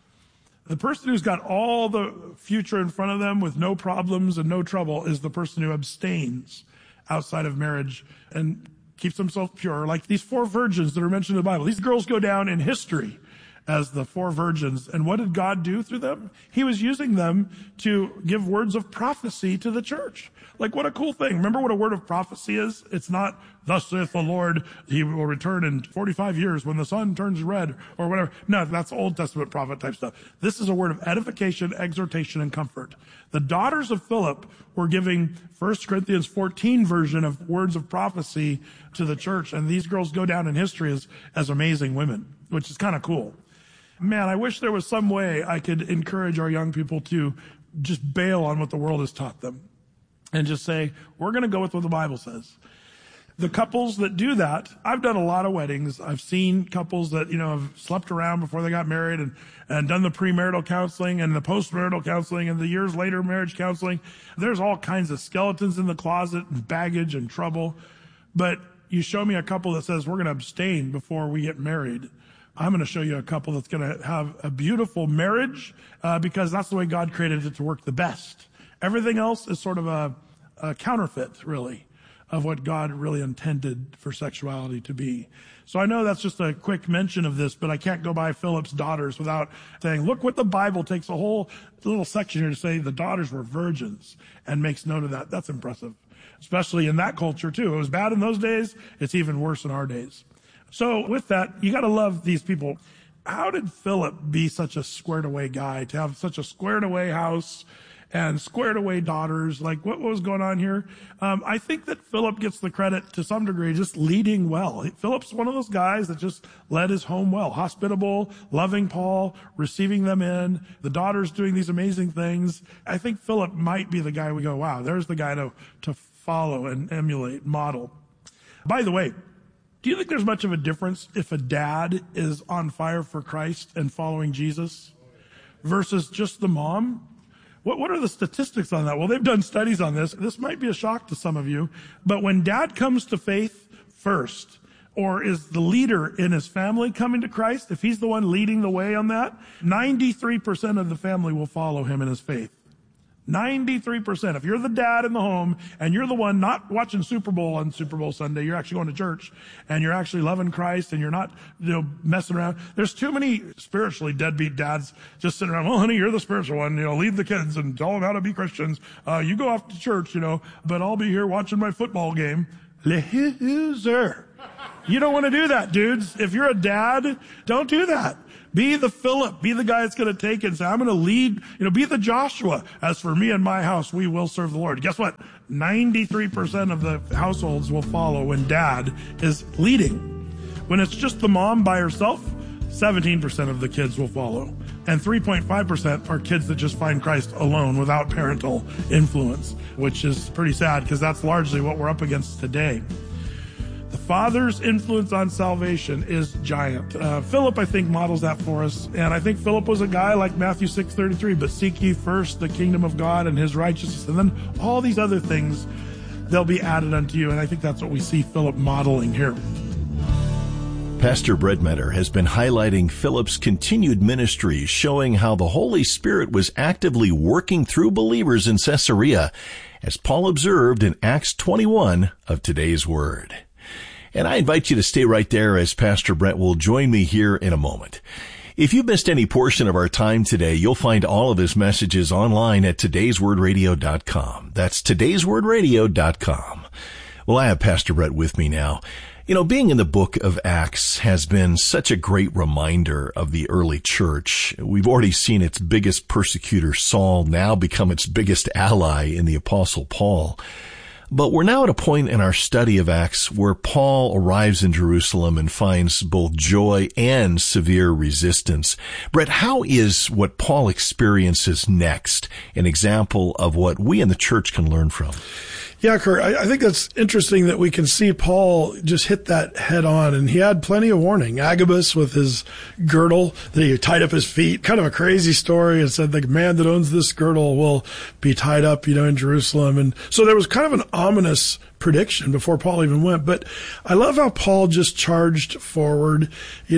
Speaker 9: The person who's got all the future in front of them with no problems and no trouble is the person who abstains outside of marriage and keeps themselves pure, like these 4 virgins that are mentioned in the Bible. These girls go down in history as the 4 virgins. And what did God do through them? He was using them to give words of prophecy to the church. What a cool thing. Remember what a word of prophecy is? It's not, thus saith the Lord, he will return in 45 years when the sun turns red or whatever. No, that's Old Testament prophet type stuff. This is a word of edification, exhortation, and comfort. The daughters of Philip were giving 1 Corinthians 14 version of words of prophecy to the church. And these girls go down in history as amazing women, which is kind of cool. Man, I wish there was some way I could encourage our young people to just bail on what the world has taught them and just say, we're going to go with what the Bible says. The couples that do that, I've done a lot of weddings. I've seen couples that, have slept around before they got married and done the premarital counseling and the postmarital counseling and the years later marriage counseling. There's all kinds of skeletons in the closet and baggage and trouble. But you show me a couple that says we're going to abstain before we get married. I'm going to show you a couple that's going to have a beautiful marriage because that's the way God created it to work the best. Everything else is sort of a counterfeit, really, of what God really intended for sexuality to be. So I know that's just a quick mention of this, but I can't go by Philip's daughters without saying, look what the Bible takes a whole little section here to say the daughters were virgins and makes note of that. That's impressive, especially in that culture too. It was bad in those days. It's even worse in our days. So with that, you got to love these people. How did Philip be such a squared away guy, to have such a squared away house and squared away daughters? What was going on here? I think that Philip gets the credit to some degree just leading well. Philip's one of those guys that just led his home well, hospitable, loving Paul, receiving them in, the daughters doing these amazing things. I think Philip might be the guy we go, wow, there's the guy to follow and emulate, model. By the way, do you think there's much of a difference if a dad is on fire for Christ and following Jesus versus just the mom? What are the statistics on that? Well, they've done studies on this. This might be a shock to some of you, but when dad comes to faith first or is the leader in his family coming to Christ, if he's the one leading the way on that, 93% of the family will follow him in his faith. 93%. If you're the dad in the home and you're the one not watching Super Bowl on Super Bowl Sunday, you're actually going to church and you're actually loving Christ and you're not, messing around. There's too many spiritually deadbeat dads just sitting around, well, honey, you're the spiritual one, lead the kids and tell them how to be Christians. You go off to church, but I'll be here watching my football game. Loser. You don't want to do that, dudes. If you're a dad, don't do that. Be the Philip. Be the guy that's going to take it and say, I'm going to lead, be the Joshua. As for me and my house, we will serve the Lord. Guess what? 93% of the households will follow when dad is leading. When it's just the mom by herself, 17% of the kids will follow. And 3.5% are kids that just find Christ alone without parental influence, which is pretty sad because that's largely what we're up against today. The Father's influence on salvation is giant. Philip, I think, models that for us. And I think Philip was a guy like Matthew 6:33, but seek ye first the kingdom of God and his righteousness. And then all these other things, they'll be added unto you. And I think that's what we see Philip modeling here.
Speaker 10: Pastor Brett Metter has been highlighting Philip's continued ministry, showing how the Holy Spirit was actively working through believers in Caesarea, as Paul observed in Acts 21 of today's Word. And I invite you to stay right there as Pastor Brett will join me here in a moment. If you missed any portion of our time today, you'll find all of his messages online at today'swordradio.com. That's today'swordradio.com. Well, I have Pastor Brett with me now. Being in the book of Acts has been such a great reminder of the early church. We've already seen its biggest persecutor, Saul, now become its biggest ally in the Apostle Paul. But we're now at a point in our study of Acts where Paul arrives in Jerusalem and finds both joy and severe resistance. Brett, how is what Paul experiences next an example of what we in the church can learn from?
Speaker 9: Yeah, Kurt, I think that's interesting that we can see Paul just hit that head on, and he had plenty of warning. Agabus with his girdle that he tied up his feet, kind of a crazy story, and said the man that owns this girdle will be tied up, in Jerusalem. And so there was kind of an ominous prediction before Paul even went. But I love how Paul just charged forward.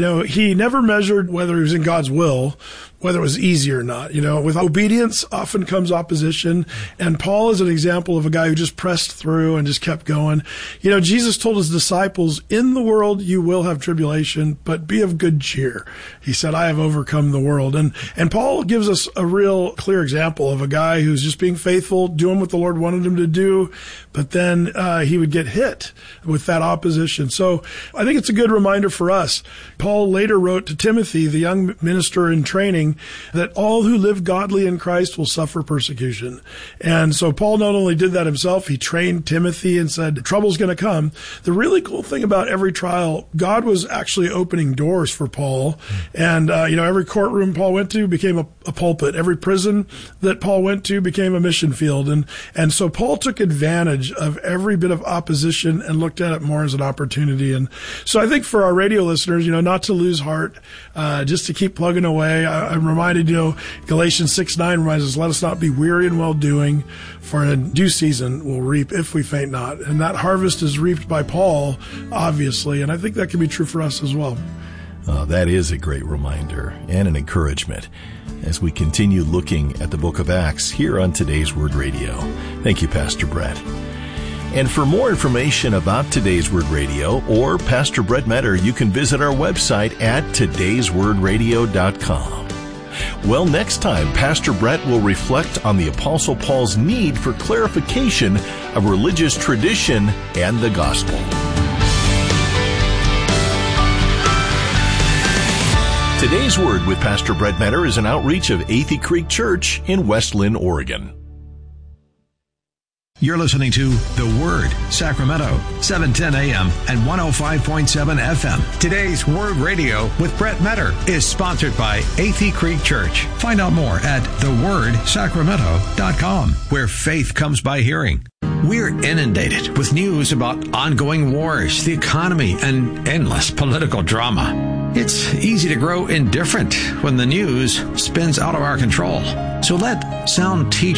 Speaker 9: He never measured whether he was in God's will, whether it was easy or not. With obedience often comes opposition. And Paul is an example of a guy who just pressed through and just kept going. Jesus told his disciples, in the world you will have tribulation, but be of good cheer. He said, I have overcome the world. And Paul gives us a real clear example of a guy who's just being faithful, doing what the Lord wanted him to do, but then he would get hit with that opposition. So I think it's a good reminder for us. Paul later wrote to Timothy, the young minister in training, that all who live godly in Christ will suffer persecution. And so Paul not only did that himself, he trained Timothy and said, trouble's going to come. The really cool thing about every trial, God was actually opening doors for Paul. And, every courtroom Paul went to became a pulpit. Every prison that Paul went to became a mission field. And so Paul took advantage of every bit of opposition and looked at it more as an opportunity. And so I think for our radio listeners, not to lose heart, just to keep plugging away. I'm reminded, Galatians 6:9 reminds us, let us not be weary in well doing, for in due season we'll reap if we faint not. And that harvest is reaped by Paul, obviously. And I think that can be true for us as well.
Speaker 10: That is a great reminder and an encouragement as we continue looking at the book of Acts here on Today's Word Radio. Thank you, Pastor Brett. And for more information about Today's Word Radio or Pastor Brett Metter, you can visit our website at today'swordradio.com. Well, next time, Pastor Brett will reflect on the Apostle Paul's need for clarification of religious tradition and the gospel. Today's Word with Pastor Brett Metter is an outreach of Athey Creek Church in West Linn, Oregon.
Speaker 3: You're listening to The Word, Sacramento, 710 AM and 105.7 FM. Today's Word Radio with Brett Metter is sponsored by Athey Creek Church. Find out more at thewordsacramento.com, where faith comes by hearing. We're inundated with news about ongoing wars, the economy, and endless political drama. It's easy to grow indifferent when the news spins out of our control. So let sound teaching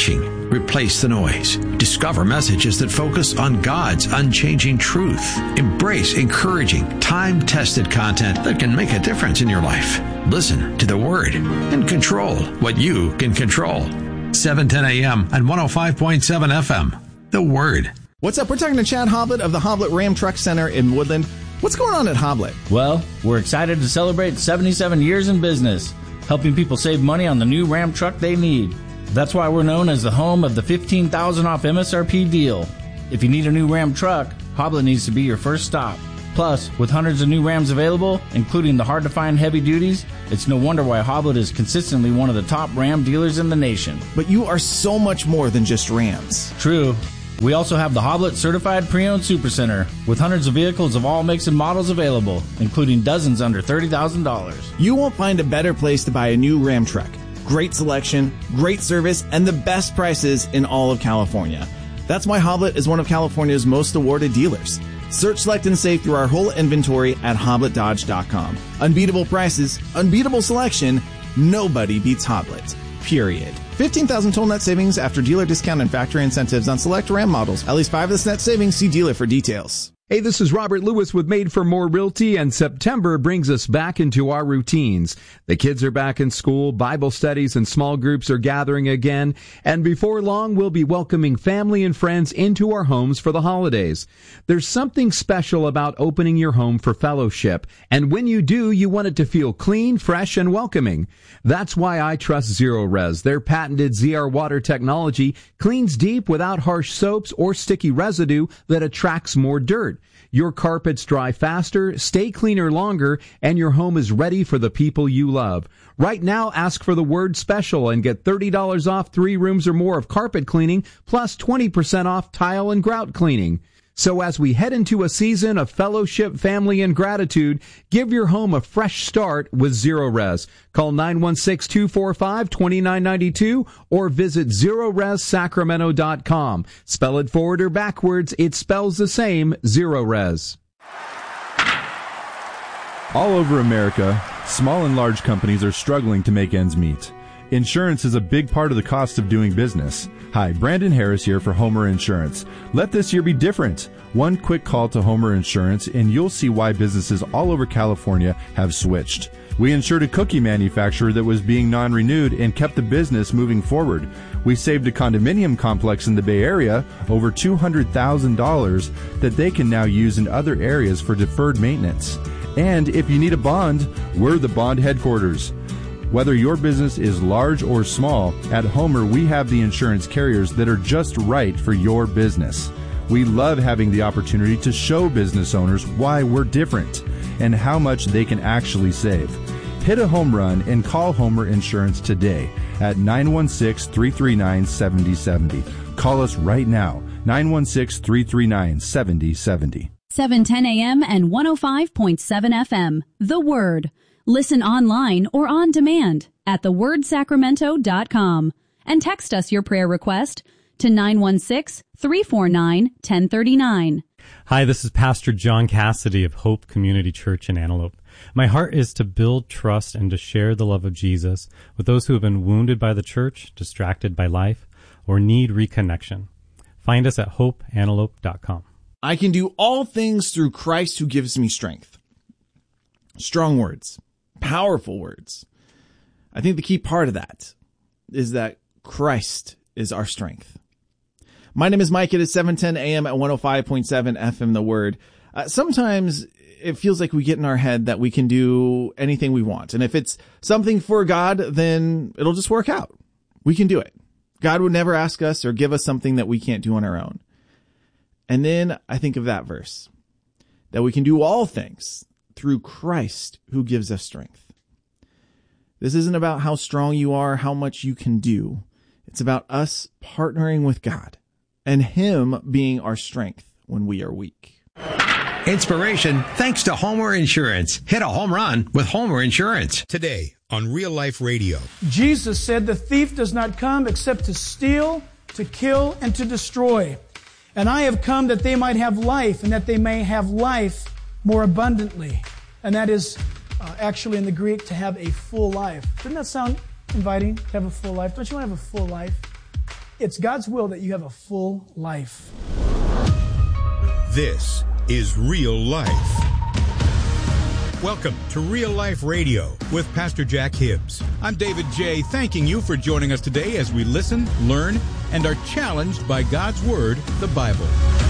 Speaker 11: Replace the noise. Discover messages that focus on God's unchanging truth. Embrace encouraging, time-tested content that can make a difference in your life. Listen to the Word and control what you can control. 710 a.m. and 105.7 FM. The Word.
Speaker 8: What's up? We're talking to Chad Hoblet of the Hoblet Ram Truck Center in Woodland. What's going on at Hoblet?
Speaker 12: Well, we're excited to celebrate 77 years in business, helping people save money on the new Ram truck they need. That's why we're known as the home of the 15,000 off MSRP deal. If you need a new Ram truck, Hoblet needs to be your first stop. Plus, with hundreds of new Rams available, including the hard-to-find heavy duties, it's no wonder why Hoblet is consistently one of the top Ram dealers in the nation.
Speaker 8: But you are so much more than just Rams.
Speaker 12: True. We also have the Hoblet Certified Pre-Owned Supercenter, with hundreds of vehicles of all makes and models available, including dozens under $30,000.
Speaker 8: You won't find a better place to buy a new Ram truck. Great selection, great service, and the best prices in all of California. That's why Hoblet is one of California's most awarded dealers. Search, select, and save through our whole inventory at HobletDodge.com. Unbeatable prices, unbeatable selection, nobody beats Hoblet. Period. 15,000 total net savings after dealer discount and factory incentives on select Ram models. At least 5 of this net savings. See dealer for details.
Speaker 13: Hey, this is Robert Lewis with Made for More Realty, and September brings us back into our routines. The kids are back in school, Bible studies and small groups are gathering again, and before long we'll be welcoming family and friends into our homes for the holidays. There's something special about opening your home for fellowship, and when you do, you want it to feel clean, fresh, and welcoming. That's why I trust Zero Res. Their patented ZR water technology cleans deep without harsh soaps or sticky residue that attracts more dirt. Your carpets dry faster, stay cleaner longer, and your home is ready for the people you love. Right now, ask for the word special and get $30 off 3 rooms or more of carpet cleaning, plus 20% off tile and grout cleaning. So as we head into a season of fellowship, family, and gratitude, give your home a fresh start with Zero Res. Call 916-245-2992 or visit ZeroResSacramento.com. Spell it forward or backwards, it spells the same, Zero Res.
Speaker 6: All over America, small and large companies are struggling to make ends meet. Insurance is a big part of the cost of doing business. Hi, Brandon Harris here for Homer Insurance. Let this year be different. One quick call to Homer Insurance and you'll see why businesses all over California have switched. We insured a cookie manufacturer that was being non-renewed and kept the business moving forward. We saved a condominium complex in the Bay Area over $200,000 that they can now use in other areas for deferred maintenance. And if you need a bond, we're the bond headquarters. Whether your business is large or small, at Homer we have the insurance carriers that are just right for your business. We love having the opportunity to show business owners why we're different and how much they can actually save. Hit a home run and call Homer Insurance today at 916-339-7070. Call us right now, 916-339-7070.
Speaker 7: 710 a.m. and 105.7 FM. The Word. Listen online or on demand at thewordsacramento.com and text us your prayer request to 916-349-1039.
Speaker 14: Hi, this is Pastor John Cassidy of Hope Community Church in Antelope. My heart is to build trust and to share the love of Jesus with those who have been wounded by the church, distracted by life, or need reconnection. Find us at hopeantelope.com.
Speaker 8: I can do all things through Christ who gives me strength. Strong words. Powerful words. I think the key part of that is that Christ is our strength. My name is Mike. It is 7:10 a.m. at 105.7 FM, The Word. Sometimes it feels like we get in our head that we can do anything we want. And if it's something for God, then it'll just work out. We can do it. God would never ask us or give us something that we can't do on our own. And then I think of that verse, that we can do all things through Christ who gives us strength. This isn't about how strong you are, how much you can do. It's about us partnering with God and Him being our strength when we are weak.
Speaker 11: Inspiration thanks to Homer Insurance. Hit a home run with Homer Insurance.
Speaker 15: Today on Real Life Radio.
Speaker 16: Jesus said the thief does not come except to steal, to kill, and to destroy. And I have come that they might have life, and that they may have life more abundantly. And that is actually in the Greek to have a full life. Doesn't that sound inviting, to have a full life? Don't you want to have a full life? It's God's will that you have a full life.
Speaker 15: This is Real Life. Welcome to Real Life Radio with Pastor Jack Hibbs. I'm David J., thanking you for joining us today as we listen, learn, and are challenged by God's Word, the Bible.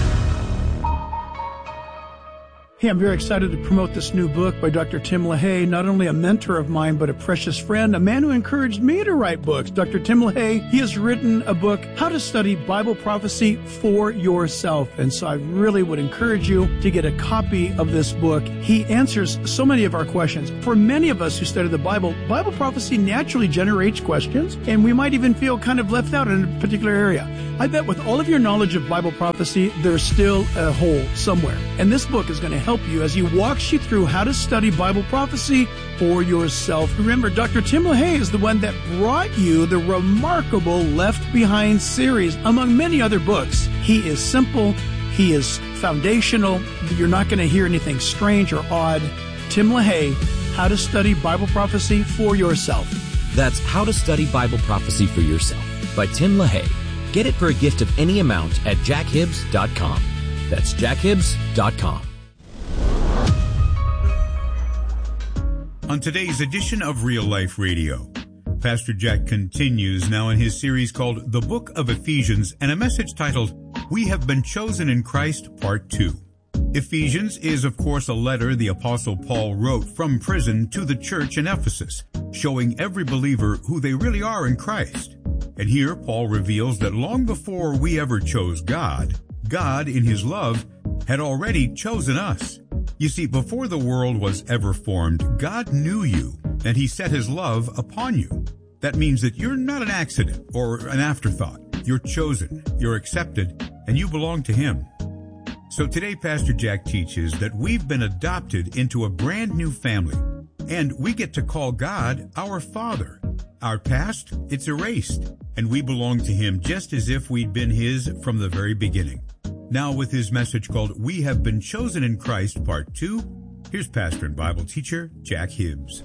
Speaker 16: Hey, I'm very excited to promote this new book by Dr. Tim LaHaye, not only a mentor of mine, but a precious friend, a man who encouraged me to write books. Dr. Tim LaHaye, he has written a book, How to Study Bible Prophecy for Yourself. And so I really would encourage you to get a copy of this book. He answers so many of our questions. For many of us who study the Bible, Bible prophecy naturally generates questions, and we might even feel kind of left out in a particular area. I bet with all of your knowledge of Bible prophecy, there's still a hole somewhere. And this book is going to help you as he walks you through how to study Bible prophecy for yourself. Remember, Dr. Tim LaHaye is the one that brought you the remarkable Left Behind series, among many other books. He is simple. He is foundational. You're not going to hear anything strange or odd. Tim LaHaye, How to Study Bible Prophecy for Yourself.
Speaker 17: That's How to Study Bible Prophecy for Yourself by Tim LaHaye. Get it for a gift of any amount at jackhibbs.com. That's jackhibbs.com.
Speaker 15: On today's edition of Real Life Radio, Pastor Jack continues now in his series called The Book of Ephesians and a message titled, We Have Been Chosen in Christ, Part 2. Ephesians is, of course, a letter the Apostle Paul wrote from prison to the church in Ephesus, showing every believer who they really are in Christ. And here Paul reveals that long before we ever chose God, God, in His love, had already chosen us. You see, before the world was ever formed, God knew you, and He set His love upon you. That means that you're not an accident or an afterthought. You're chosen, you're accepted, and you belong to Him. So today, Pastor Jack teaches that we've been adopted into a brand new family, and we get to call God our Father. Our past, it's erased, and we belong to Him just as if we'd been His from the very beginning. Now with his message called We Have Been Chosen in Christ, Part 2, here's pastor and Bible teacher Jack Hibbs.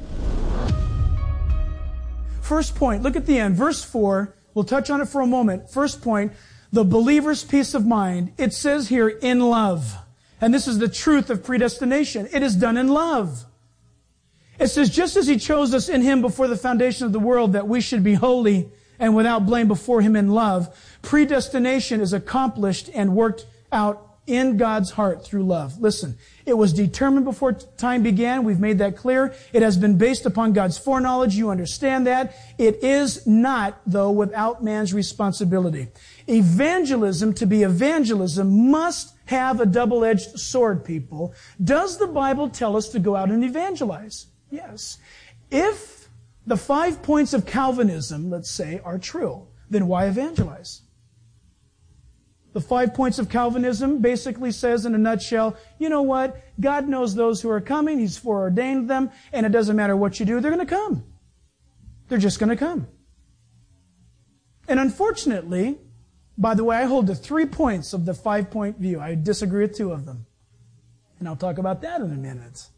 Speaker 16: First point, look at the end, verse 4. We'll touch on it for a moment. First point, the believer's peace of mind. It says here, in love. And this is the truth of predestination. It is done in love. It says, just as He chose us in Him before the foundation of the world, that we should be holy and without blame before Him in love, predestination is accomplished and worked out in God's heart through love. Listen, it was determined before time began. We've made that clear. It has been based upon God's foreknowledge. You understand that. It is not, though, without man's responsibility. Evangelism, to be evangelism, must have a double-edged sword, people. Does the Bible tell us to go out and evangelize? Yes. If the 5 points of Calvinism, let's say, are true, then why evangelize? The 5 points of Calvinism basically says in a nutshell, you know what? God knows those who are coming. He's foreordained them, and it doesn't matter what you do, they're going to come. They're just going to come. And unfortunately, by the way, I hold to 3 points of the 5-point view. I disagree with 2 of them. And I'll talk about that in a minute.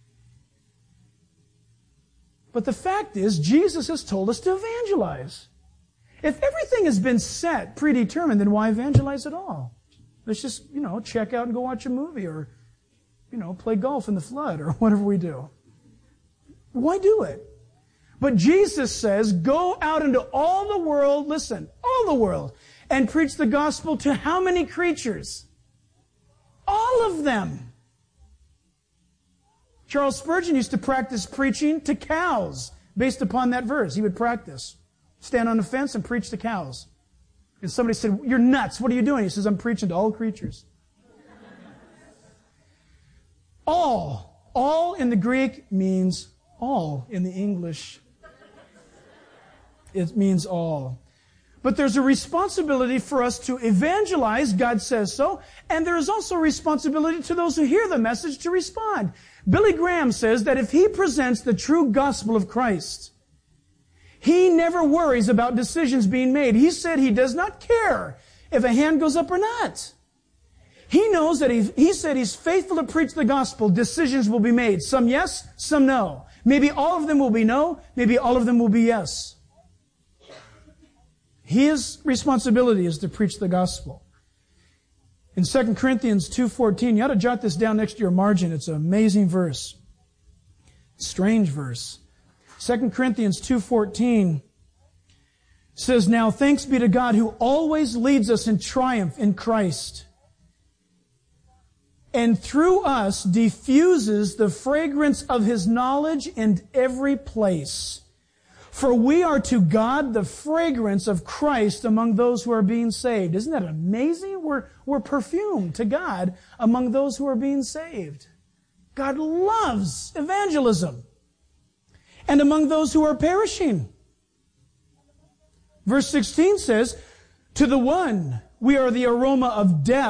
Speaker 16: But the fact is, Jesus has told us to evangelize. If everything has been set, predetermined, then why evangelize at all? Let's just, check out and go watch a movie or, play golf in the flood or whatever we do. Why do it? But Jesus says, go out into all the world, listen, all the world, and preach the gospel to how many creatures? All of them. Charles Spurgeon used to practice preaching to cows based upon that verse. He would practice. Stand on the fence and preach to cows. And somebody said, you're nuts. What are you doing? He says, I'm preaching to all creatures. All. All in the Greek means all in the English. It means all. But there's a responsibility for us to evangelize, God says so, and there is also a responsibility to those who hear the message to respond. Billy Graham says that if he presents the true gospel of Christ, he never worries about decisions being made. He said he does not care if a hand goes up or not. He knows that he said he's faithful to preach the gospel. Decisions will be made. Some yes, some no. Maybe all of them will be no. Maybe all of them will be yes. His responsibility is to preach the gospel. In 2 Corinthians 2:14, you ought to jot this down next to your margin. It's an amazing verse. Strange verse. 2 Corinthians 2:14 says, "Now thanks be to God who always leads us in triumph in Christ, and through us diffuses the fragrance of His knowledge in every place. For we are to God the fragrance of Christ among those who are being saved." Isn't that amazing? We're perfumed to God among those who are being saved. God loves evangelism. And among those who are perishing. Verse 16 says, "To the one we are the aroma of death